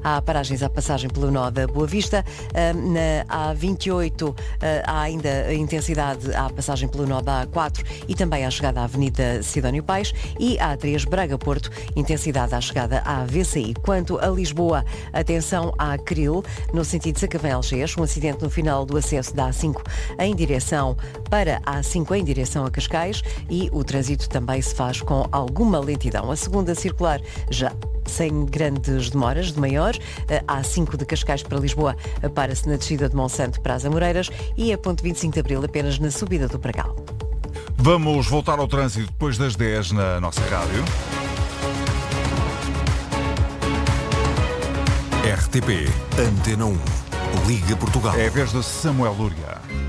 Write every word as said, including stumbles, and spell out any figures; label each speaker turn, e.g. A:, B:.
A: Há paragens à passagem pelo nó da Boa Vista. Na A vinte e oito há ainda intensidade à passagem pelo nó da A quatro e também à chegada à Avenida Sidónio Paes. E A três Braga-Porto, intensidade à chegada à V C I. Quanto a Lisboa, atenção à Cril, no sentido de Sacavém-Algés, um acidente no final do acesso da A cinco em direção para a A cinco em direção a Cascais, e o trânsito também se faz com alguma lentidão. A segunda circular já sem grandes demoras, de maior. A A cinco de Cascais para Lisboa para-se na descida de Monsanto para as Amoreiras, e a ponte vinte e cinco de Abril apenas na subida do Pragal.
B: Vamos voltar ao trânsito depois das dez na nossa rádio.
C: R T P Antena um. Liga Portugal.
B: É a vez de Samuel Lúria.